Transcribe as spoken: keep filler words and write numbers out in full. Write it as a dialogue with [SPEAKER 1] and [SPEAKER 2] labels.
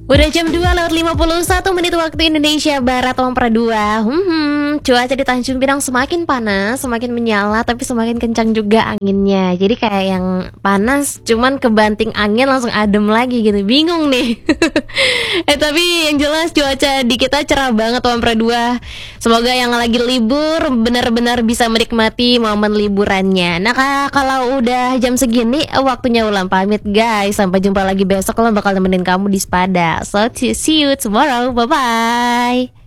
[SPEAKER 1] Udah jam dua lewat lima puluh satu menit waktu Indonesia Barat, Ompra dua. Hmm, cuaca di Tanjung Pinang semakin panas, semakin menyala, tapi semakin kencang juga anginnya. Jadi kayak yang panas, cuman kebanting angin langsung adem lagi gitu. Bingung nih. eh tapi yang jelas cuaca di kita cerah banget, Ompra dua. Semoga yang lagi libur benar-benar bisa menikmati momen liburannya. Nah Kak, kalau udah jam segini waktunya ulang pamit guys. Sampai jumpa lagi besok, lo bakal nemenin kamu di Spada. So see you tomorrow, bye bye.